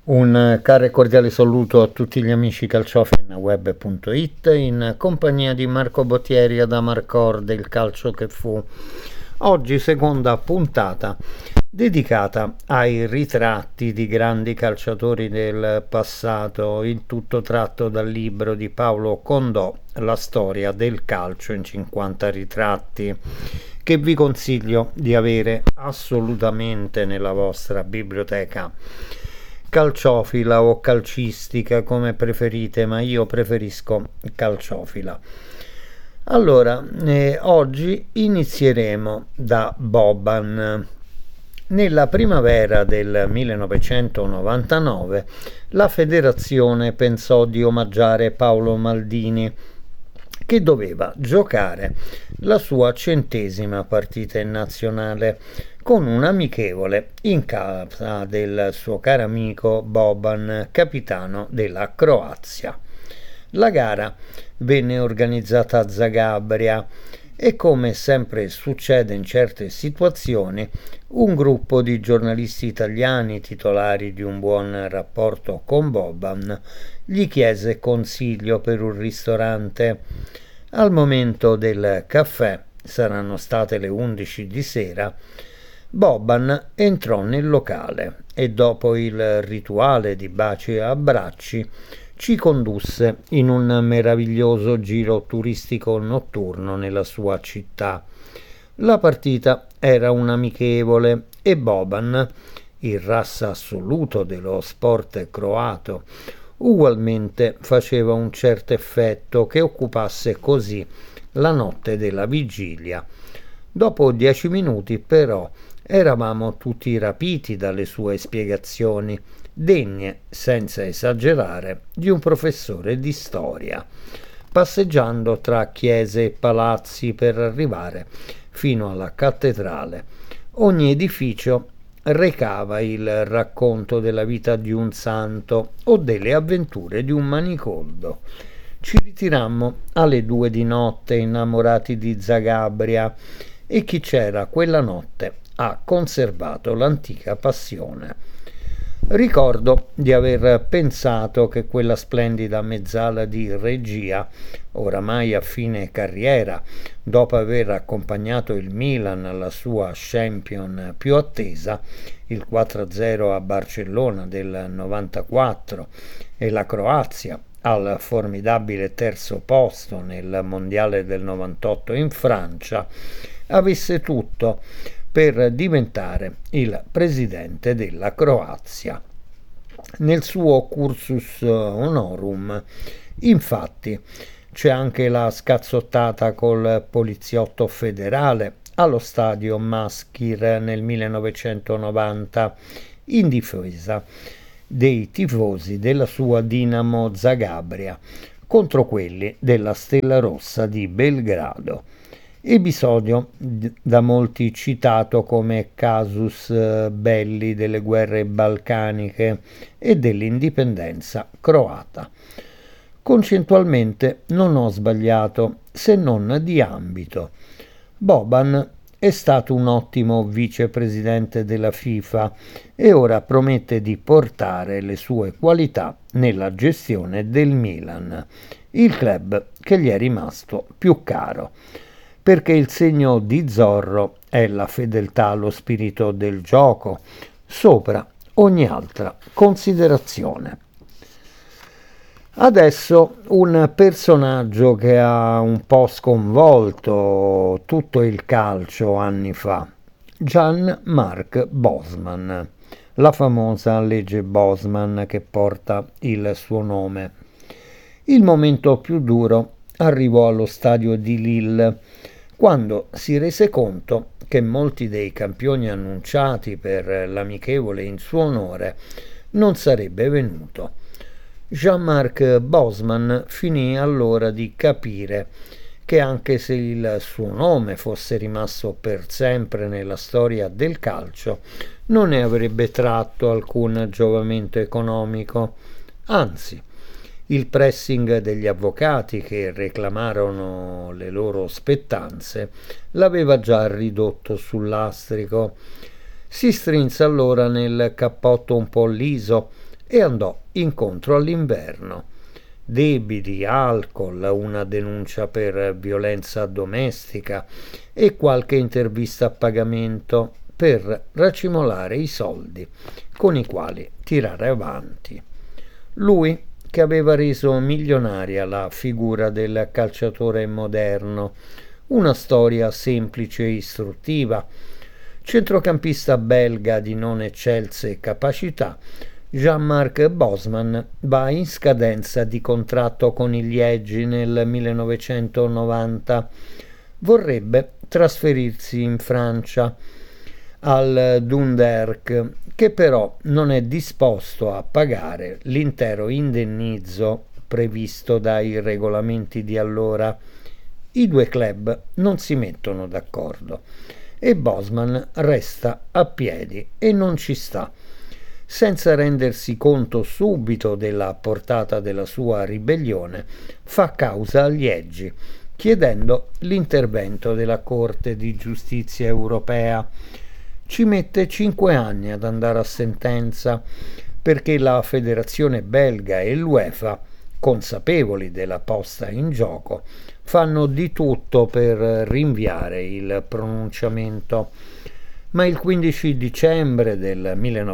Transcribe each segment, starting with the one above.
Un caro e cordiale saluto a tutti gli amici calciofilmweb.it in compagnia di Marco Bottieri ad Amarcord del calcio che fu. Oggi seconda puntata dedicata ai ritratti di grandi calciatori del passato, il tutto tratto dal libro di Paolo Condò, La storia del calcio in 50 ritratti, che vi consiglio di avere assolutamente nella vostra biblioteca calciofila o calcistica, come preferite, ma io preferisco calciofila. Allora, oggi inizieremo da Boban. Nella primavera del 1999 la federazione pensò di omaggiare Paolo Maldini, che doveva giocare la sua 100ª partita in nazionale con un amichevole in casa del suo caro amico Boban, capitano della Croazia. La gara venne organizzata a Zagabria e, come sempre succede in certe situazioni, un gruppo di giornalisti italiani titolari di un buon rapporto con Boban gli chiese consiglio per un ristorante. Al momento del caffè, saranno state le 11 di sera, Boban entrò nel locale e, dopo il rituale di baci e abbracci, ci condusse in un meraviglioso giro turistico notturno nella sua città. La partita era un amichevole e Boban, il ras assoluto dello sport croato, ugualmente faceva un certo effetto che occupasse così la notte della vigilia. Dopo 10 minuti, però, eravamo tutti rapiti dalle sue spiegazioni, degne, senza esagerare, di un professore di storia, passeggiando tra chiese e palazzi per arrivare fino alla cattedrale. Ogni edificio recava il racconto della vita di un santo o delle avventure di un manicoldo. Ci ritirammo alle 2 di notte, innamorati di Zagabria, e chi c'era quella notte ha conservato l'antica passione. Ricordo di aver pensato che quella splendida mezzala di regia, oramai a fine carriera, dopo aver accompagnato il Milan alla sua Champion più attesa, il 4-0 a Barcellona del 94, e la Croazia al formidabile terzo posto nel Mondiale del 98 in Francia, avesse tutto per diventare il presidente della Croazia. Nel suo cursus honorum, infatti, c'è anche la scazzottata col poliziotto federale allo stadio Maschir nel 1990 in difesa dei tifosi della sua Dinamo Zagabria contro quelli della Stella Rossa di Belgrado. Episodio da molti citato come casus belli delle guerre balcaniche e dell'indipendenza croata. Concettualmente non ho sbagliato, se non di ambito. Boban è stato un ottimo vicepresidente della FIFA e ora promette di portare le sue qualità nella gestione del Milan, il club che gli è rimasto più caro, perché il segno di Zorro è la fedeltà allo spirito del gioco, sopra ogni altra considerazione. Adesso un personaggio che ha un po' sconvolto tutto il calcio anni fa, Jan-Marc Bosman, la famosa legge Bosman che porta il suo nome. Il momento più duro arrivò allo stadio di Lille, quando si rese conto che molti dei campioni annunciati per l'amichevole in suo onore non sarebbe venuto. Jan-Marc Bosman finì allora di capire che, anche se il suo nome fosse rimasto per sempre nella storia del calcio, non ne avrebbe tratto alcun giovamento economico. Anzi, il pressing degli avvocati che reclamarono le loro spettanze l'aveva già ridotto sul lastrico. Si strinse allora nel cappotto un po' liso e andò incontro all'inverno. Debiti, alcol, una denuncia per violenza domestica e qualche intervista a pagamento per racimolare i soldi con i quali tirare avanti. Lui, che aveva reso milionaria la figura del calciatore moderno, una storia semplice e istruttiva, centrocampista belga di non eccelse capacità, Jean-Marc Bosman va in scadenza di contratto con il Liegi nel 1990. Vorrebbe trasferirsi in Francia, al Dunderque, che però non è disposto a pagare l'intero indennizzo previsto dai regolamenti di allora. I due club non si mettono d'accordo e Bosman resta a piedi e non ci sta, senza rendersi conto subito della portata della sua ribellione, fa causa a Liegi, chiedendo l'intervento della Corte di Giustizia europea. Ci mette 5 anni ad andare a sentenza, perché la federazione belga e l'UEFA, consapevoli della posta in gioco, fanno di tutto per rinviare il pronunciamento. Ma il 15 dicembre del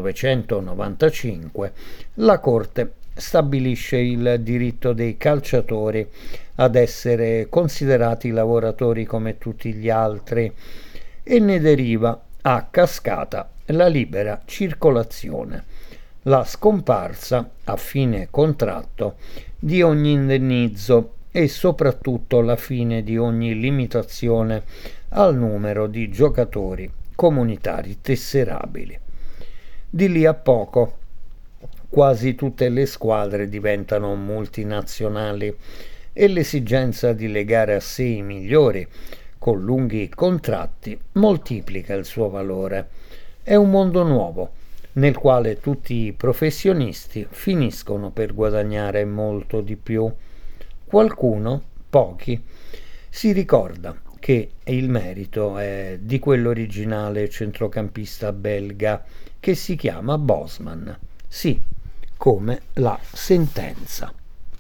1995 la Corte stabilisce il diritto dei calciatori ad essere considerati lavoratori come tutti gli altri e ne deriva a cascata la libera circolazione, la scomparsa a fine contratto di ogni indennizzo e soprattutto la fine di ogni limitazione al numero di giocatori comunitari tesserabili. Di lì a poco quasi tutte le squadre diventano multinazionali e l'esigenza di legare a sé i migliori con lunghi contratti moltiplica il suo valore. È un mondo nuovo nel quale tutti i professionisti finiscono per guadagnare molto di più. Qualcuno, pochi, si ricorda che il merito è di quell'originale centrocampista belga che si chiama Bosman, sì, come la sentenza.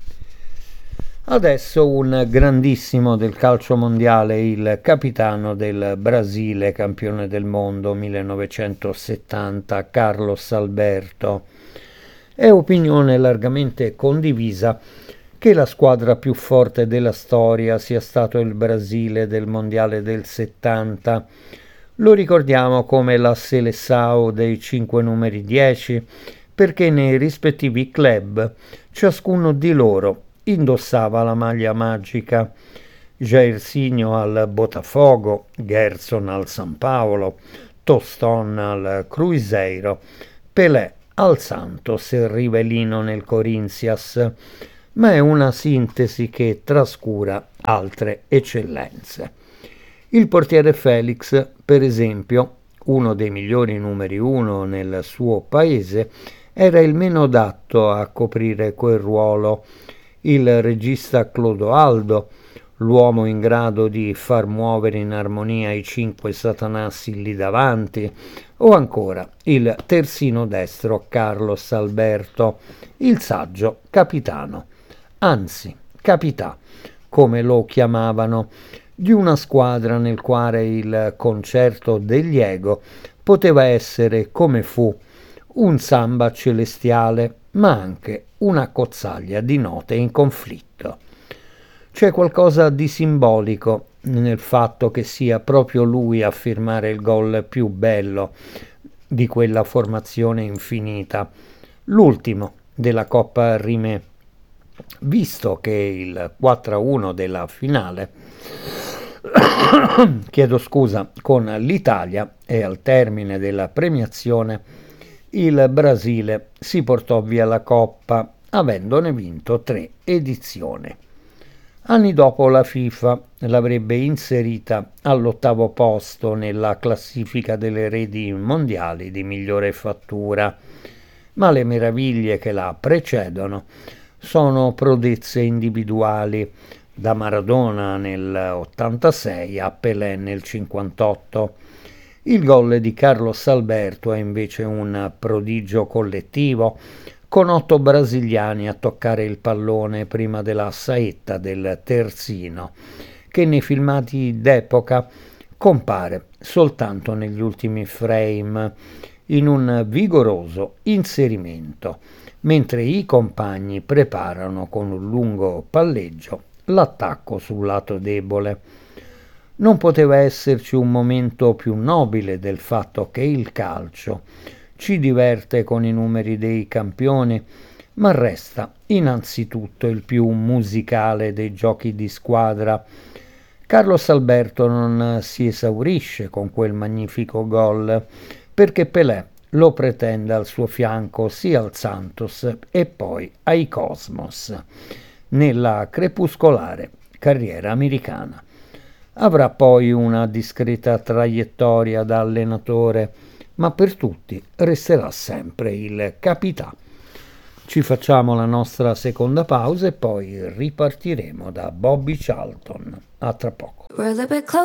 Adesso un grandissimo del calcio mondiale, il capitano del Brasile, campione del mondo 1970, Carlos Alberto. È opinione largamente condivisa che la squadra più forte della storia sia stato il Brasile del mondiale del 70. Lo ricordiamo come la Seleção dei 5 numeri 10, perché nei rispettivi club ciascuno di loro indossava la maglia magica. Jairzinho al Botafogo, Gerson al San Paolo, Tostón al Cruzeiro, Pelé al Santos e Rivellino nel Corinthians, ma è una sintesi che trascura altre eccellenze. Il portiere Félix, per esempio, uno dei migliori numeri 1 nel suo paese, era il meno adatto a coprire quel ruolo. Il regista Clodoaldo, l'uomo in grado di far muovere in armonia i 5 satanassi lì davanti, o ancora il terzino destro Carlos Alberto, il saggio capitano, anzi capità, come lo chiamavano, di una squadra nel quale il concerto degli ego poteva essere, come fu, un samba celestiale, ma anche una cozzaglia di note in conflitto. C'è qualcosa di simbolico nel fatto che sia proprio lui a firmare il gol più bello di quella formazione infinita, l'ultimo della Coppa Rimè, visto che il 4-1 della finale con l'Italia e al termine della premiazione il Brasile si portò via la Coppa, avendone vinto 3 edizioni. Anni dopo la FIFA l'avrebbe inserita all'8° posto nella classifica delle reti mondiali di migliore fattura, ma le meraviglie che la precedono sono prodezze individuali, da Maradona nel 86 a Pelé nel 58. Il gol di Carlos Alberto è invece un prodigio collettivo, con 8 brasiliani a toccare il pallone prima della saetta del terzino, che nei filmati d'epoca compare soltanto negli ultimi frame in un vigoroso inserimento, mentre i compagni preparano con un lungo palleggio l'attacco sul lato debole. Non poteva esserci un momento più nobile del fatto che il calcio ci diverte con i numeri dei campioni, ma resta innanzitutto il più musicale dei giochi di squadra. Carlos Alberto non si esaurisce con quel magnifico gol, perché Pelé lo pretende al suo fianco sia al Santos e poi ai Cosmos, nella crepuscolare carriera americana. Avrà poi una discreta traiettoria da allenatore, ma per tutti resterà sempre il capità. Ci facciamo la nostra seconda pausa e poi ripartiremo da Bobby Charlton. A tra poco.